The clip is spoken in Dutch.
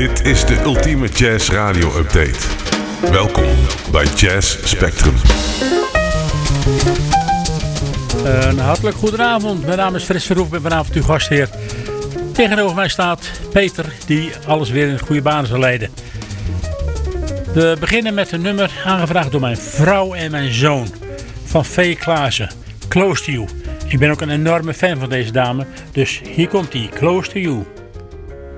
Dit is de ultieme jazz radio update. Welkom bij Jazz Spectrum. Een hartelijk goedenavond. Mijn naam is Frits Verhoef, ik ben vanavond uw gastheer. Tegenover mij staat Peter, die alles weer in goede banen zal leiden. We beginnen met een nummer aangevraagd door mijn vrouw en mijn zoon. Van Vee Klaassen, Close to You. Ik ben ook een enorme fan van deze dame, dus hier komt die, Close to You.